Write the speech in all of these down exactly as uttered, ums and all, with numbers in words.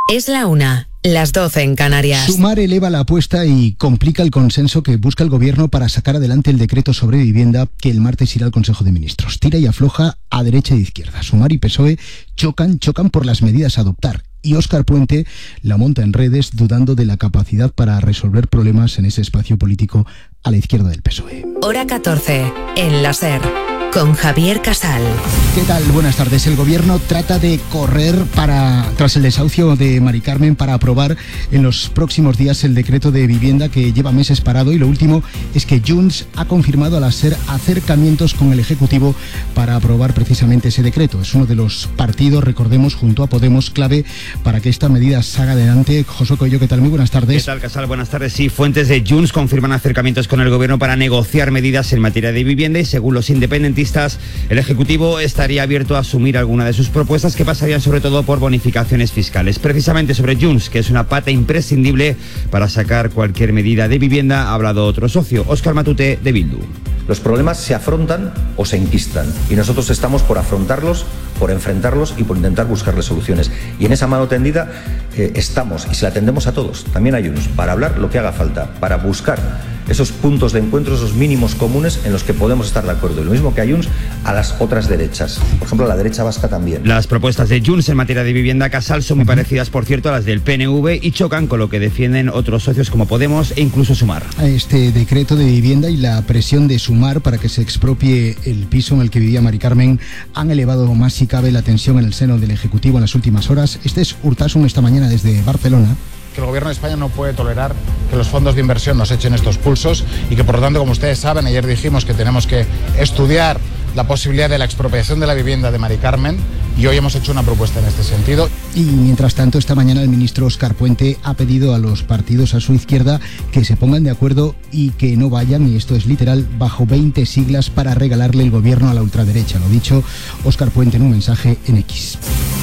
Es la una, las doce en Canarias. Sumar eleva la apuesta y complica el consenso que busca el gobierno para sacar adelante el decreto sobre vivienda que el martes irá al Consejo de Ministros. Tira y afloja a derecha e izquierda. Sumar y P S O E chocan, chocan por las medidas a adoptar. Y Óscar Puente la monta en redes dudando de la capacidad para resolver problemas en ese espacio político a la izquierda del P S O E. Hora catorce, en la SER, con Javier Casal. ¿Qué tal? Buenas tardes. El gobierno trata de correr para tras el desahucio de Mari Carmen para aprobar en los próximos días el decreto de vivienda que lleva meses parado, y lo último es que Junts ha confirmado a la SER acercamientos con el Ejecutivo para aprobar precisamente ese decreto. Es uno de los partidos, recordemos, junto a Podemos, clave para que esta medida salga adelante. Josué Coello, ¿qué tal? Muy buenas tardes. ¿Qué tal, Casal? Buenas tardes. Sí, fuentes de Junts confirman acercamientos con el gobierno para negociar medidas en materia de vivienda, y según los independentistas, el Ejecutivo estaría abierto a asumir alguna de sus propuestas, que pasarían sobre todo por bonificaciones fiscales. Precisamente sobre Junts, que es una pata imprescindible para sacar cualquier medida de vivienda, ha hablado otro socio, Óscar Matute, de Bildu. Los problemas se afrontan o se enquistan, y nosotros estamos por afrontarlos, por enfrentarlos y por intentar buscarles soluciones. Y en esa mano tendida eh, estamos, y se la tendemos a todos, también a Junts, para hablar lo que haga falta, para buscar esos puntos de encuentro, esos mínimos comunes en los que podemos estar de acuerdo. Y lo mismo que a Junts, a las otras derechas. Por ejemplo, a la derecha vasca también. Las propuestas de Junts en materia de vivienda, Casal, son muy parecidas, por cierto, a las del P N V, y chocan con lo que defienden otros socios como Podemos e incluso Sumar. Este decreto de vivienda y la presión de Sumar para que se expropie el piso en el que vivía Mari Carmen han elevado más si cabe la tensión en el seno del Ejecutivo en las últimas horas. Este es Urtasun esta mañana desde Barcelona. Que el gobierno de España no puede tolerar que los fondos de inversión nos echen estos pulsos, y que, por lo tanto, como ustedes saben, ayer dijimos que tenemos que estudiar la posibilidad de la expropiación de la vivienda de Mari Carmen, y hoy hemos hecho una propuesta en este sentido. Y mientras tanto, esta mañana el ministro Óscar Puente ha pedido a los partidos a su izquierda que se pongan de acuerdo y que no vayan, y esto es literal, bajo veinte siglas para regalarle el gobierno a la ultraderecha. Lo dicho Óscar Puente en un mensaje en X.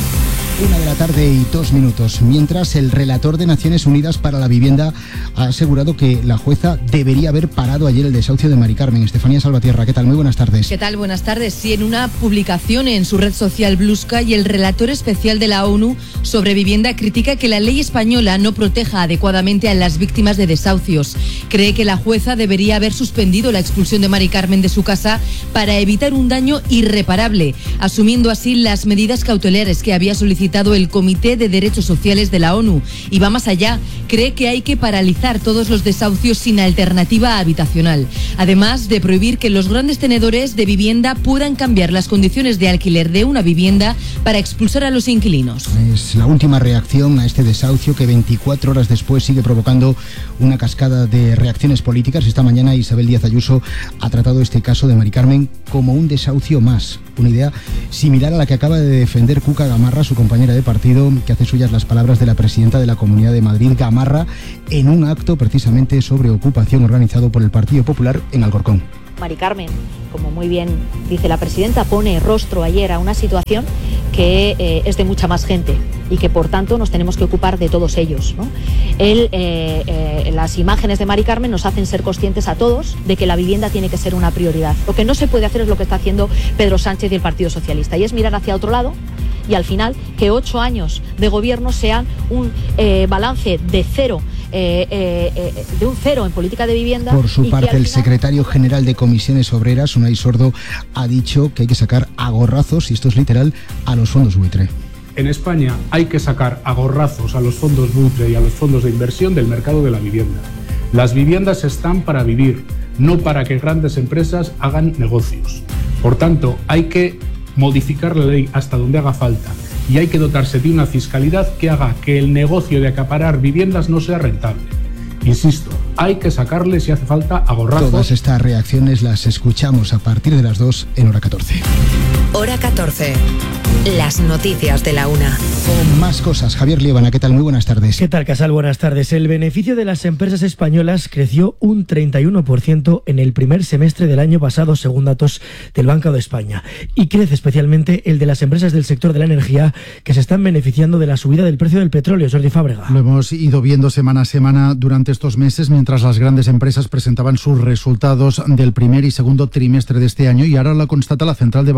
Una de la tarde y dos minutos. Mientras, el relator de Naciones Unidas para la Vivienda ha asegurado que la jueza debería haber parado ayer el desahucio de Mari Carmen. Estefanía Salvatierra, ¿qué tal? Muy buenas tardes. ¿Qué tal? Buenas tardes. Sí, en una publicación en su red social Blue Sky, el relator especial de la ONU sobre vivienda critica que la ley española no proteja adecuadamente a las víctimas de desahucios. Cree que la jueza debería haber suspendido la expulsión de Mari Carmen de su casa para evitar un daño irreparable, asumiendo así las medidas cautelares que había solicitado el Comité de Derechos Sociales de la ONU, y va más allá. Cree que hay que paralizar todos los desahucios sin alternativa habitacional, además de prohibir que los grandes tenedores de vivienda puedan cambiar las condiciones de alquiler de una vivienda para expulsar a los inquilinos. Es la última reacción a este desahucio, que veinticuatro horas después sigue provocando una cascada de reacciones políticas. Esta mañana Isabel Díaz Ayuso ha tratado este caso de Mari Carmen como un desahucio más, una idea similar a la que acaba de defender Cuca Gamarra, su compañera de partido, que hace suyas las palabras de la presidenta de la Comunidad de Madrid, Gamarra, en un acto precisamente sobre ocupación organizado por el Partido Popular en Alcorcón. Mari Carmen, como muy bien dice la presidenta, pone rostro ayer a una situación que eh, es de mucha más gente, y que por tanto nos tenemos que ocupar de todos ellos, ¿no? Él, eh, eh, las imágenes de Mari Carmen nos hacen ser conscientes a todos de que la vivienda tiene que ser una prioridad. Lo que no se puede hacer es lo que está haciendo Pedro Sánchez y el Partido Socialista, y es mirar hacia otro lado, y al final que ocho años de gobierno sean un eh, balance de cero, eh, eh, eh, de un cero en política de vivienda. Por su y parte, que al el final... secretario general de Comisiones Obreras, Unai Sordo, ha dicho que hay que sacar a gorrazos, y esto es literal, a los fondos buitre. En España hay que sacar a gorrazos a los fondos buitre y a los fondos de inversión del mercado de la vivienda. Las viviendas están para vivir, no para que grandes empresas hagan negocios. Por tanto, hay que modificar la ley hasta donde haga falta, y hay que dotarse de una fiscalidad que haga que el negocio de acaparar viviendas no sea rentable. Insisto, hay que sacarle, si hace falta, a gorrazos. Todas estas reacciones las escuchamos a partir de las dos en Hora catorce. Hora catorce. Las noticias de la una. Con más cosas, Javier Liébana, ¿qué tal? Muy buenas tardes. ¿Qué tal, Casal? Buenas tardes. El beneficio de las empresas españolas creció un treinta y uno por ciento en el primer semestre del año pasado, según datos del Banco de España. Y crece especialmente el de las empresas del sector de la energía, que se están beneficiando de la subida del precio del petróleo. Jordi Fábrega. Lo hemos ido viendo semana a semana durante estos meses, mientras las grandes empresas presentaban sus resultados del primer y segundo trimestre de este año, y ahora lo constata la Central de Balances de la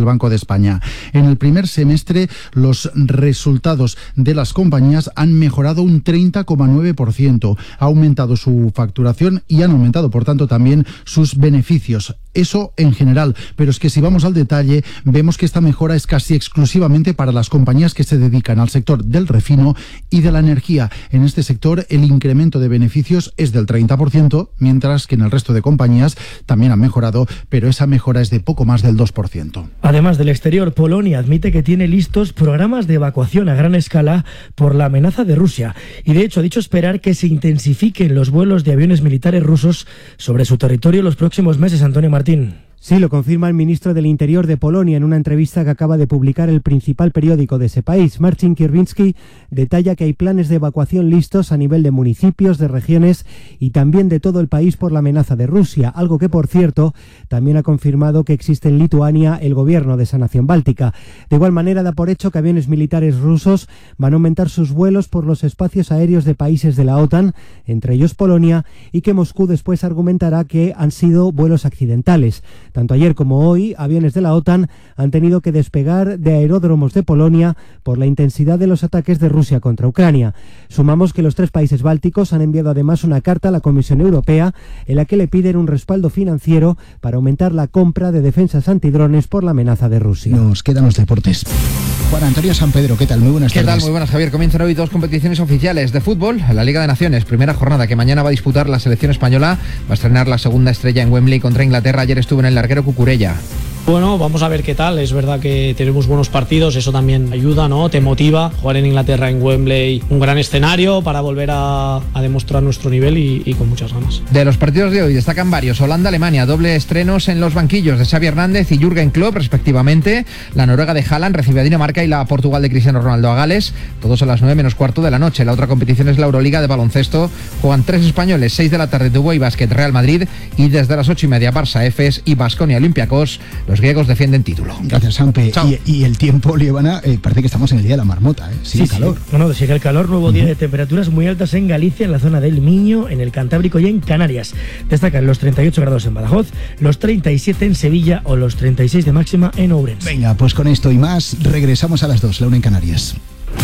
del Banco de España. En el primer semestre, los resultados de las compañías han mejorado un treinta coma nueve por ciento. Ha aumentado su facturación y han aumentado, por tanto, también sus beneficios. Eso en general, pero es que si vamos al detalle, vemos que esta mejora es casi exclusivamente para las compañías que se dedican al sector del refino y de la energía. En este sector, el incremento de beneficios es del treinta por ciento, mientras que en el resto de compañías también han mejorado, pero esa mejora es de poco más del dos por ciento. Además del exterior, Polonia admite que tiene listos programas de evacuación a gran escala por la amenaza de Rusia y de hecho ha dicho esperar que se intensifiquen los vuelos de aviones militares rusos sobre su territorio los próximos meses. Antonio Martín. Sí, lo confirma el ministro del Interior de Polonia en una entrevista que acaba de publicar el principal periódico de ese país. Marcin Kierwiński detalla que hay planes de evacuación listos a nivel de municipios, de regiones y también de todo el país por la amenaza de Rusia, algo que, por cierto, también ha confirmado que existe en Lituania el gobierno de esa nación báltica. De igual manera, da por hecho que aviones militares rusos van a aumentar sus vuelos por los espacios aéreos de países de la OTAN, entre ellos Polonia, y que Moscú después argumentará que han sido vuelos accidentales. Tanto ayer como hoy, aviones de la OTAN han tenido que despegar de aeródromos de Polonia por la intensidad de los ataques de Rusia contra Ucrania. Sumamos que los tres países bálticos han enviado además una carta a la Comisión Europea en la que le piden un respaldo financiero para aumentar la compra de defensas antidrones por la amenaza de Rusia. Nos quedan los deportes. Juan Antonio San Pedro, ¿qué tal? Muy buenas tardes. ¿Qué tal? Muy buenas, Javier. Comienzan hoy dos competiciones oficiales de fútbol. La Liga de Naciones, primera jornada que mañana va a disputar la selección española. Va a estrenar la segunda estrella en Wembley contra Inglaterra. Ayer estuvo en el larguero Cucurella. Bueno, vamos a ver qué tal. Es verdad que tenemos buenos partidos, eso también ayuda, ¿no? Te motiva. Jugar en Inglaterra, en Wembley, un gran escenario para volver a, a demostrar nuestro nivel y, y con muchas ganas. De los partidos de hoy destacan varios. Holanda-Alemania, doble estrenos en los banquillos de Xavi Hernández y Jürgen Klopp, respectivamente. La Noruega de Haaland recibe a Dinamarca y la Portugal de Cristiano Ronaldo a Gales. Todos a las nueve menos cuarto de la noche. La otra competición es la Euroliga de baloncesto. Juegan tres españoles, seis de la tarde, Dubái Basket Real Madrid y desde las ocho y media Barça Efes y Baskonia Olympiacos. Los griegos defienden título. Gracias, Sampe. Y, y el tiempo, Líbana, eh, parece que estamos en el día de la marmota, ¿eh? Sigue sí, calor. Sí. No, no, sigue el calor, nuevo uh-huh. día de temperaturas muy altas en Galicia, en la zona del Miño, en el Cantábrico y en Canarias. Destacan los treinta y ocho grados en Badajoz, los treinta y siete en Sevilla o los treinta y seis de máxima en Ourense. Venga, pues con esto y más, regresamos a las dos, la una en Canarias.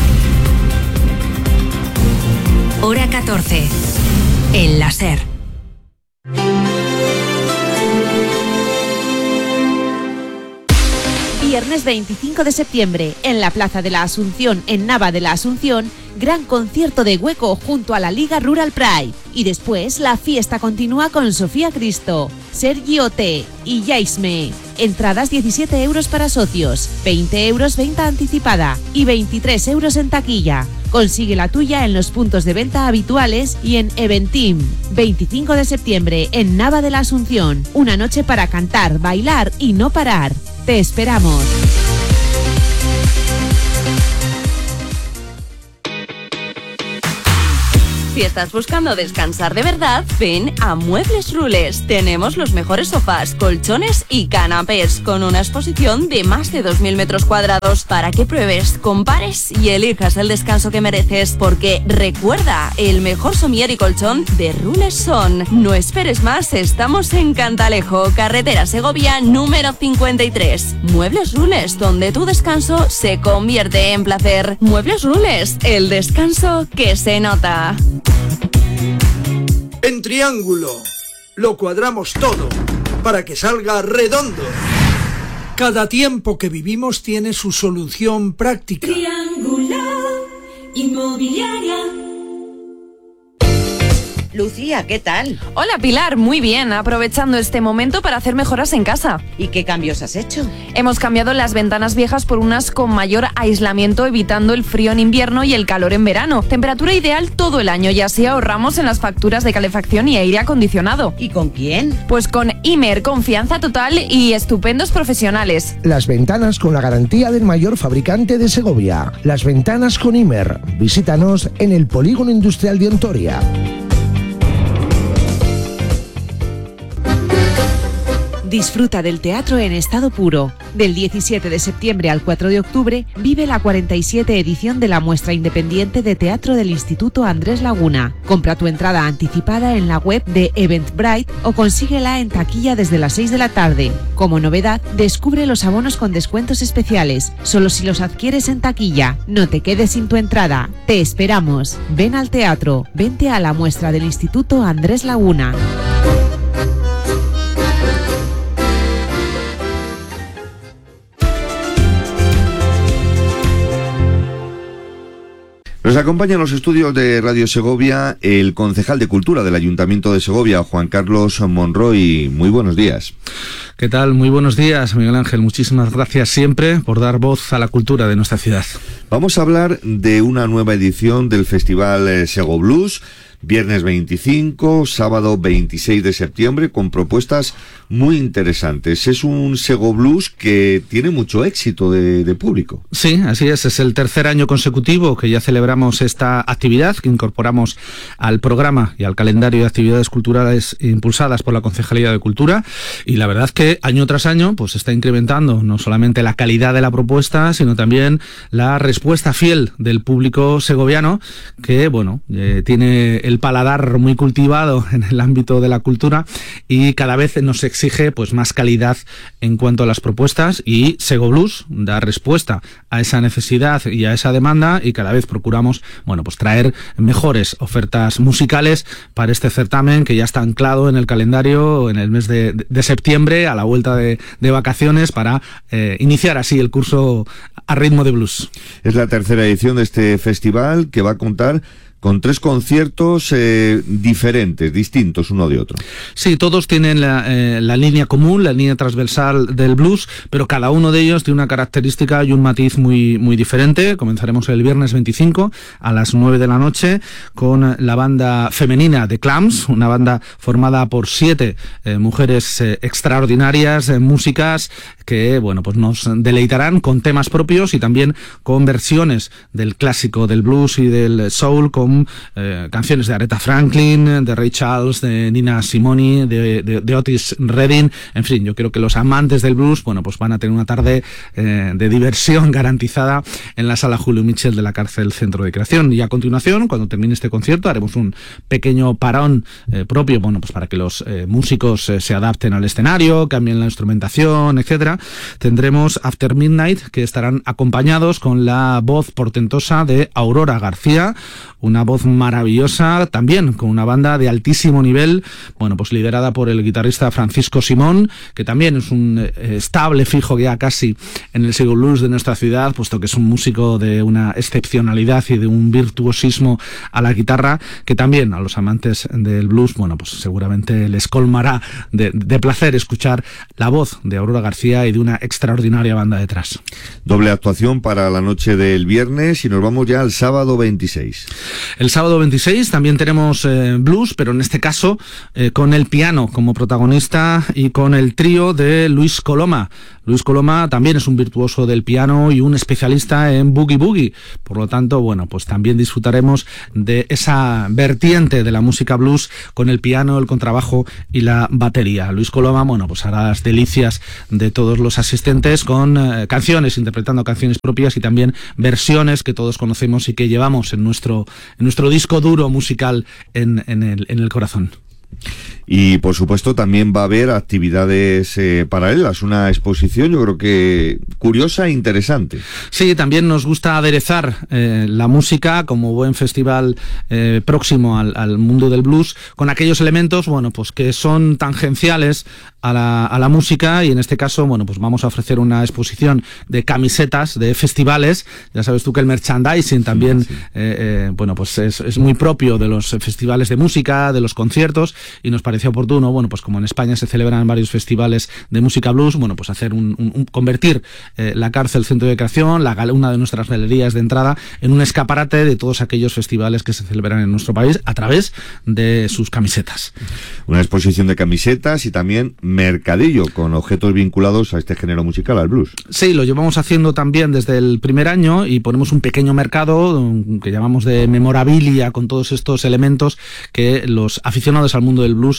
Hora catorce, en la SER. Viernes veinticinco de septiembre, en la Plaza de la Asunción, en Nava de la Asunción, gran concierto de Hueco junto a la Liga Rural Pride. Y después, la fiesta continúa con Sofía Cristo, Sergi Ote y Yaisme. Entradas diecisiete euros para socios, veinte euros venta anticipada y veintitrés euros en taquilla. Consigue la tuya en los puntos de venta habituales y en Eventim. veinticinco de septiembre, en Nava de la Asunción. Una noche para cantar, bailar y no parar. Te esperamos. Si estás buscando descansar de verdad, ven a Muebles Rules. Tenemos los mejores sofás, colchones y canapés, con una exposición de más de dos mil metros cuadrados para que pruebes, compares y elijas el descanso que mereces. Porque recuerda, el mejor somier y colchón de Rules son. No esperes más, estamos en Cantalejo, carretera Segovia número cincuenta y tres. Muebles Rules, donde tu descanso se convierte en placer. Muebles Rules, el descanso que se nota. En Triángulo lo cuadramos todo para que salga redondo. Cada tiempo que vivimos tiene su solución práctica. Triángulo Inmobiliaria. Lucía, ¿qué tal? Hola Pilar, muy bien, aprovechando este momento para hacer mejoras en casa. ¿Y qué cambios has hecho? Hemos cambiado las ventanas viejas por unas con mayor aislamiento, evitando el frío en invierno y el calor en verano. Temperatura ideal todo el año y así ahorramos en las facturas de calefacción y aire acondicionado. ¿Y con quién? Pues con Imer, confianza total y estupendos profesionales. Las ventanas con la garantía del mayor fabricante de Segovia. Las ventanas con Imer. Visítanos en el Polígono Industrial de Ontoria. Disfruta del teatro en estado puro. Del diecisiete de septiembre al cuatro de octubre vive la cuarenta y siete edición de la muestra independiente de teatro del Instituto Andrés Laguna. Compra tu entrada anticipada en la web de Eventbrite o consíguela en taquilla desde las seis de la tarde. Como novedad, descubre los abonos con descuentos especiales, solo si los adquieres en taquilla. No te quedes sin tu entrada. Te esperamos. Ven al teatro. Vente a la muestra del Instituto Andrés Laguna. Nos acompaña en los estudios de Radio Segovia el concejal de Cultura del Ayuntamiento de Segovia, Juan Carlos Monroy. Muy buenos días. ¿Qué tal? Muy buenos días, Miguel Ángel. Muchísimas gracias siempre por dar voz a la cultura de nuestra ciudad. Vamos a hablar de una nueva edición del Festival Sego Blues. Viernes veinticinco, sábado veintiséis de septiembre, con propuestas muy interesantes. Es un Sego Blues que tiene mucho éxito de, de público. Sí, así es. Es el tercer año consecutivo que ya celebramos esta actividad, que incorporamos al programa y al calendario de actividades culturales impulsadas por la Concejalía de Cultura. Y la verdad que año tras año pues está incrementando no solamente la calidad de la propuesta, sino también la respuesta fiel del público segoviano, que bueno, eh, tiene el paladar muy cultivado en el ámbito de la cultura y cada vez nos exige pues más calidad en cuanto a las propuestas, y Sego Blues da respuesta a esa necesidad y a esa demanda, y cada vez procuramos bueno pues traer mejores ofertas musicales para este certamen que ya está anclado en el calendario en el mes de, de septiembre, a la vuelta de, de vacaciones, para eh, iniciar así el curso a ritmo de blues. Es la tercera edición de este festival, que va a contar con tres conciertos eh, diferentes, distintos uno de otro. Sí, todos tienen la, eh, la línea común, la línea transversal del blues, pero cada uno de ellos tiene una característica y un matiz muy, muy diferente. Comenzaremos el viernes veinticinco a las nueve de la noche con la banda femenina The Clams, una banda formada por siete eh, mujeres eh, extraordinarias, eh, músicas que bueno pues nos deleitarán con temas propios y también con versiones del clásico del blues y del soul, con Eh, canciones de Aretha Franklin, de Ray Charles, de Nina Simone, de, de, de Otis Redding. En fin, yo creo que los amantes del blues bueno pues van a tener una tarde eh, de diversión garantizada en la sala Julio Mitchell de la cárcel Centro de Creación. Y a continuación, cuando termine este concierto, haremos un pequeño parón eh, propio bueno pues para que los eh, músicos eh, se adapten al escenario, cambien la instrumentación, etcétera. Tendremos After Midnight, que estarán acompañados con la voz portentosa de Aurora García, una voz maravillosa, también con una banda de altísimo nivel, bueno, pues liderada por el guitarrista Francisco Simón, que también es un eh, estable fijo ya casi en el Sego Blues de nuestra ciudad, puesto que es un músico de una excepcionalidad y de un virtuosismo a la guitarra, que también a los amantes del blues, bueno, pues seguramente les colmará de, de placer escuchar la voz de Aurora García y de una extraordinaria banda detrás. Doble actuación para la noche del viernes, y nos vamos ya al sábado veintiséis. El sábado veintiséis también tenemos eh, blues, pero en este caso eh, con el piano como protagonista y con el trío de Luis Coloma. Luis Coloma también es un virtuoso del piano y un especialista en boogie boogie. Por lo tanto, bueno, pues también disfrutaremos de esa vertiente de la música blues con el piano, el contrabajo y la batería. Luis Coloma, bueno, pues hará las delicias de todos los asistentes con eh, canciones, interpretando canciones propias y también versiones que todos conocemos y que llevamos en nuestro, en nuestro disco duro musical en, en, el, en el corazón. Y por supuesto también va a haber actividades eh, paralelas, una exposición yo creo que curiosa e interesante. Sí, también nos gusta aderezar eh, la música como buen festival eh, próximo al, al mundo del blues, con aquellos elementos bueno pues que son tangenciales a la, a la música, y en este caso bueno pues vamos a ofrecer una exposición de camisetas de festivales. Ya sabes tú que el merchandising también sí, sí. Eh, eh, bueno pues es, es muy propio de los festivales de música, de los conciertos, y nos pareció oportuno, bueno, pues como en España se celebran varios festivales de música blues, bueno, pues hacer un, un, un convertir eh, la cárcel Centro de Creación, la, una de nuestras galerías de entrada, en un escaparate de todos aquellos festivales que se celebran en nuestro país a través de sus camisetas. Una exposición de camisetas y también mercadillo con objetos vinculados a este género musical, al blues. Sí, lo llevamos haciendo también desde el primer año, y ponemos un pequeño mercado que llamamos de memorabilia, con todos estos elementos que los aficionados al mundo del blues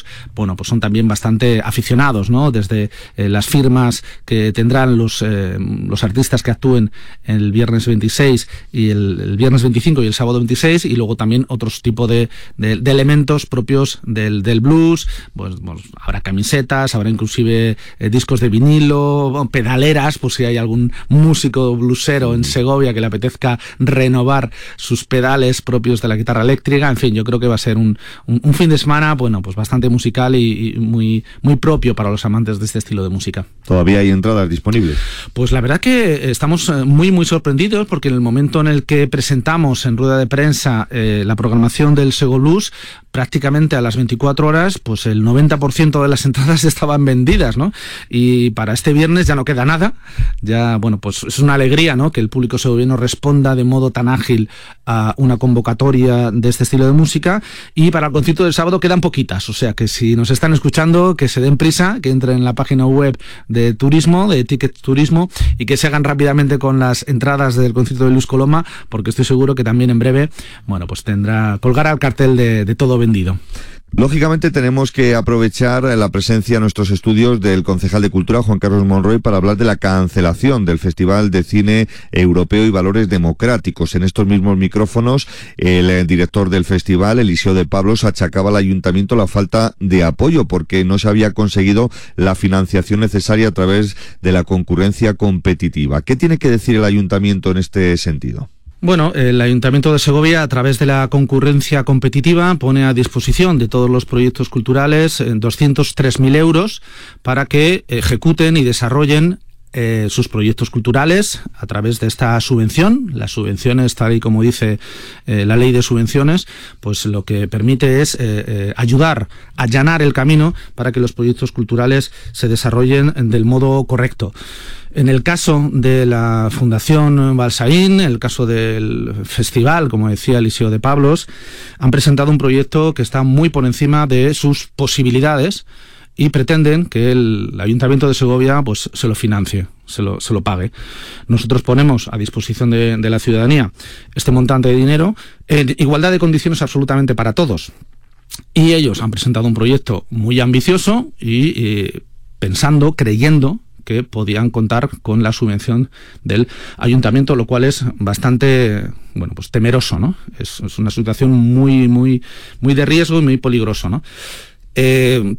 bueno, pues son también bastante aficionados, ¿no? Desde eh, las firmas que tendrán los, eh, los artistas que actúen el viernes veintiséis y el, el viernes veinticinco y el sábado veintiséis, y luego también otros tipos de, de, de elementos propios del, del blues. Pues, pues habrá camisetas, habrá inclusive eh, discos de vinilo, pedaleras, pues si hay algún músico bluesero en Segovia que le apetezca renovar sus pedales propios de la guitarra eléctrica. En fin, yo creo que va a ser un, un, un fin de semana, bueno, pues bastante musical y, y muy, muy propio para los amantes de este estilo de música. ¿Todavía hay entradas disponibles? Pues la verdad que estamos muy, muy sorprendidos, porque en el momento en el que presentamos en rueda de prensa eh, la programación del Sego Blues, prácticamente a las veinticuatro horas, pues el noventa por ciento de las entradas estaban vendidas, ¿no? Y para este viernes ya no queda nada. Ya, bueno, pues es una alegría, ¿no?, que el público segoviano responda de modo tan ágil a una convocatoria de este estilo de música. Y para el concierto del sábado quedan poquitas, o sea que si nos están escuchando, que se den prisa, que entren en la página web de turismo, de Ticket Turismo, y que se hagan rápidamente con las entradas del concierto de Luis Coloma, porque estoy seguro que también en breve, bueno, pues tendrá, colgará el cartel de, de todo vendido. Lógicamente tenemos que aprovechar la presencia en nuestros estudios del concejal de Cultura, Juan Carlos Monroy, para hablar de la cancelación del Festival de Cine Europeo y Valores Democráticos. En estos mismos micrófonos, el director del festival, Eliseo de Pablos, achacaba al ayuntamiento la falta de apoyo porque no se había conseguido la financiación necesaria a través de la concurrencia competitiva. ¿Qué tiene que decir el ayuntamiento en este sentido? Bueno, el Ayuntamiento de Segovia, a través de la concurrencia competitiva, pone a disposición de todos los proyectos culturales doscientos tres mil euros para que ejecuten y desarrollen Eh, sus proyectos culturales a través de esta subvención. Las subvenciones, tal y como dice eh, la ley de subvenciones, pues lo que permite es eh, eh, ayudar a allanar el camino para que los proyectos culturales se desarrollen del modo correcto. En el caso de la Fundación Balsaín, en el caso del festival, como decía Eliseo de Pablos, han presentado un proyecto que está muy por encima de sus posibilidades y pretenden que el Ayuntamiento de Segovia pues se lo financie, se lo, se lo pague. Nosotros ponemos a disposición de, de la ciudadanía este montante de dinero en igualdad de condiciones absolutamente para todos. Y ellos han presentado un proyecto muy ambicioso y eh, pensando, creyendo que podían contar con la subvención del ayuntamiento, lo cual es bastante, bueno, pues temeroso, ¿no? Es, es una situación muy, muy, muy de riesgo y muy peligroso, ¿no? Eh,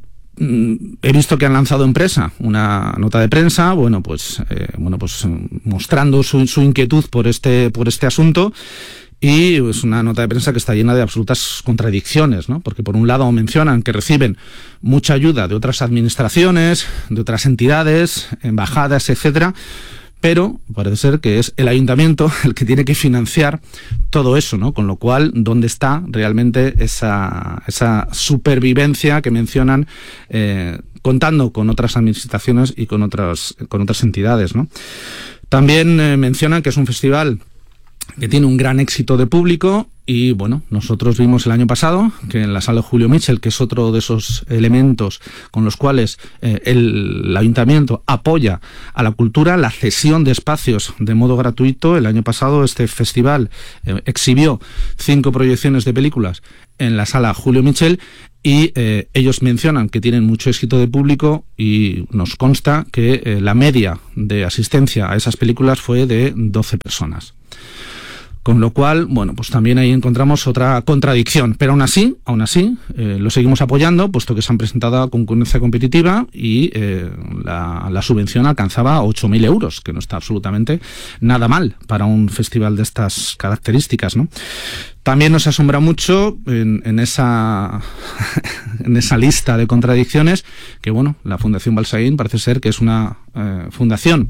He visto que han lanzado en prensa una nota de prensa, bueno, pues, eh, bueno, pues mostrando su, su inquietud por este, por este asunto, y es una nota de prensa que está llena de absolutas contradicciones, ¿no? Porque por un lado mencionan que reciben mucha ayuda de otras administraciones, de otras entidades, embajadas, etcétera, pero parece ser que es el ayuntamiento el que tiene que financiar todo eso, ¿no? Con lo cual, ¿dónde está realmente esa, esa supervivencia que mencionan, eh, contando con otras administraciones y con otras, con otras entidades, ¿no? También eh, mencionan que es un festival que tiene un gran éxito de público. Y bueno, nosotros vimos el año pasado que en la sala Julio Mitchell, que es otro de esos elementos con los cuales eh, el, el ayuntamiento apoya a la cultura, la cesión de espacios de modo gratuito. El año pasado este festival eh, exhibió cinco proyecciones de películas en la sala Julio Mitchell y eh, ellos mencionan que tienen mucho éxito de público y nos consta que eh, la media de asistencia a esas películas fue de doce personas. Con lo cual, bueno, pues también ahí encontramos otra contradicción. Pero aún así, aún así, eh, lo seguimos apoyando, puesto que se han presentado a concurrencia competitiva y eh, la, la subvención alcanzaba ocho mil euros, que no está absolutamente nada mal para un festival de estas características, ¿no? También nos asombra mucho en, en esa en esa lista de contradicciones que, bueno, la Fundación Balsaín parece ser que es una eh, fundación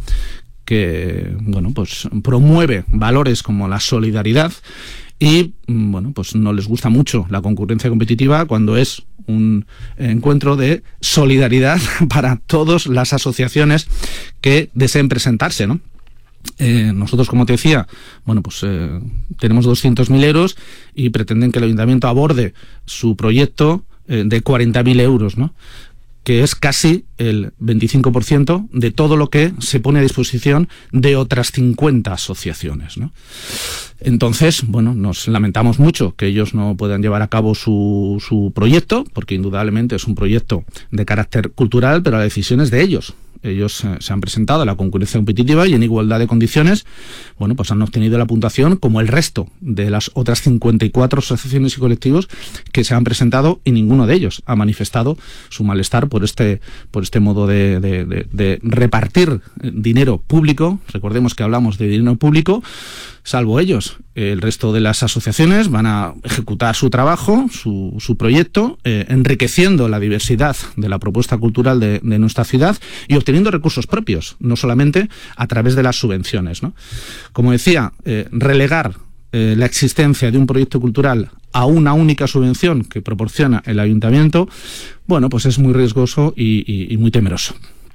que, bueno, pues promueve valores como la solidaridad y, bueno, pues no les gusta mucho la concurrencia competitiva cuando es un encuentro de solidaridad para todas las asociaciones que deseen presentarse, ¿no? Eh, nosotros, como te decía, bueno, pues eh, tenemos doscientos mil euros y pretenden que el ayuntamiento aborde su proyecto eh, de cuarenta mil euros, ¿no? Que es casi el veinticinco por ciento de todo lo que se pone a disposición de otras cincuenta asociaciones, ¿no? Entonces, bueno, nos lamentamos mucho que ellos no puedan llevar a cabo su, su proyecto, porque indudablemente es un proyecto de carácter cultural, pero la decisión es de ellos. Ellos eh, se han presentado a la concurrencia competitiva y en igualdad de condiciones, bueno, pues han obtenido la puntuación como el resto de las otras cincuenta y cuatro asociaciones y colectivos que se han presentado, y ninguno de ellos ha manifestado su malestar por este, por este modo de, de, de, de repartir dinero público. Recordemos que hablamos de dinero público, salvo ellos. El resto de las asociaciones van a ejecutar su trabajo, su, su proyecto, eh, enriqueciendo la diversidad de la propuesta cultural de, de nuestra ciudad y obteniendo recursos propios, no solamente a través de las subvenciones, ¿no? Como decía, eh, relegar eh, la existencia de un proyecto cultural a una única subvención que proporciona el ayuntamiento, bueno, pues es muy riesgoso y, y, y muy temeroso.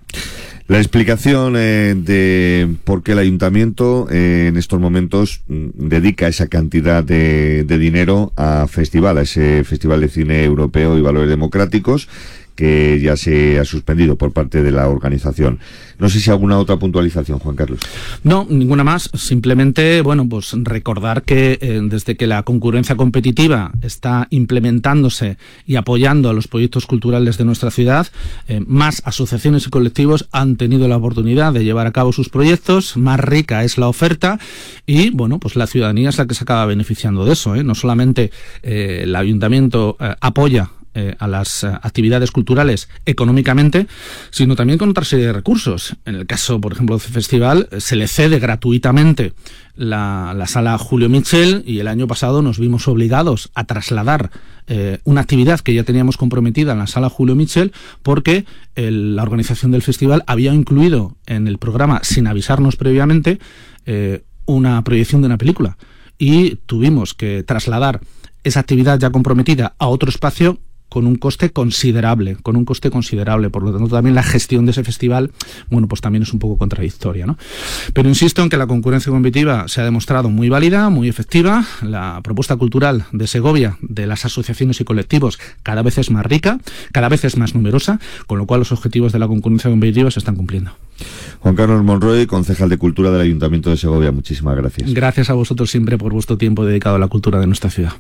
La explicación eh, de por qué el ayuntamiento eh, en estos momentos mm, dedica esa cantidad de, de dinero a festival, a ese Festival de Cine Europeo y Valores Democráticos, que ya se ha suspendido por parte de la organización. No sé si alguna otra puntualización, Juan Carlos. No, ninguna más. Simplemente, bueno, pues recordar que eh, desde que la concurrencia competitiva está implementándose y apoyando a los proyectos culturales de nuestra ciudad, eh, más asociaciones y colectivos han tenido la oportunidad de llevar a cabo sus proyectos, más rica es la oferta y, bueno, pues la ciudadanía es la que se acaba beneficiando de eso, ¿eh? No solamente eh, el ayuntamiento eh, apoya Eh, a las eh, actividades culturales económicamente, sino también con otra serie de recursos. En el caso, por ejemplo, del festival, eh, se le cede gratuitamente la, la sala Julio Mitchell, y el año pasado nos vimos obligados a trasladar eh, una actividad que ya teníamos comprometida en la sala Julio Mitchell, porque el, la organización del festival había incluido en el programa, sin avisarnos previamente, eh, una proyección de una película, y tuvimos que trasladar esa actividad ya comprometida a otro espacio con un coste considerable, con un coste considerable. Por lo tanto, también la gestión de ese festival, bueno, pues también es un poco contradictoria, ¿no? Pero insisto en que la concurrencia competitiva se ha demostrado muy válida, muy efectiva. La propuesta cultural de Segovia, de las asociaciones y colectivos, cada vez es más rica, cada vez es más numerosa, con lo cual los objetivos de la concurrencia competitiva se están cumpliendo. Juan Carlos Monroy, concejal de Cultura del Ayuntamiento de Segovia, muchísimas gracias. Gracias a vosotros siempre por vuestro tiempo dedicado a la cultura de nuestra ciudad.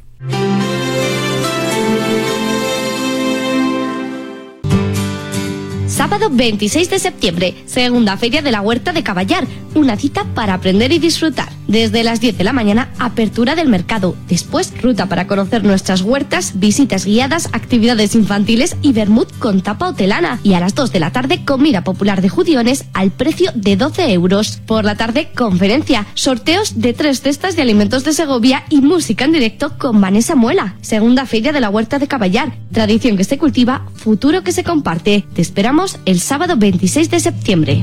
Sábado veintiséis de septiembre, segunda feria de la Huerta de Caballar, una cita para aprender y disfrutar. Desde las diez de la mañana, apertura del mercado, después ruta para conocer nuestras huertas, visitas guiadas, actividades infantiles y vermut con tapa hotelana. Y a las dos de la tarde, comida popular de judiones al precio de doce euros. Por la tarde, conferencia, sorteos de tres cestas de alimentos de Segovia y música en directo con Vanessa Muela. Segunda feria de la Huerta de Caballar, tradición que se cultiva, futuro que se comparte. Te esperamos el sábado veintiséis de septiembre.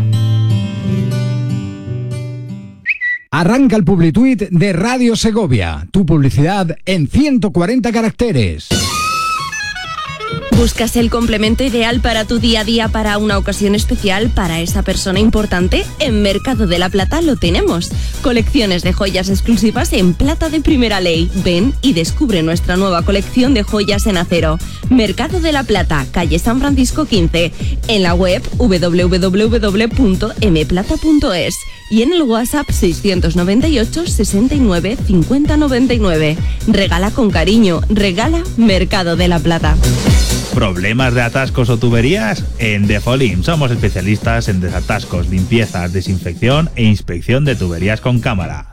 Arranca el Publituit de Radio Segovia, tu publicidad en ciento cuarenta caracteres. ¿Buscas el complemento ideal para tu día a día, para una ocasión especial, para esa persona importante? En Mercado de la Plata lo tenemos. Colecciones de joyas exclusivas en plata de primera ley. Ven y descubre nuestra nueva colección de joyas en acero. Mercado de la Plata, calle San Francisco quince. En la web doble u doble u doble u punto m plata punto es y en el WhatsApp seiscientos noventa y ocho, sesenta y nueve, cincuenta noventa y nueve. Regala con cariño. Regala Mercado de la Plata. ¿Problemas de atascos o tuberías? En Defolim somos especialistas en desatascos, limpiezas, desinfección e inspección de tuberías con cámara.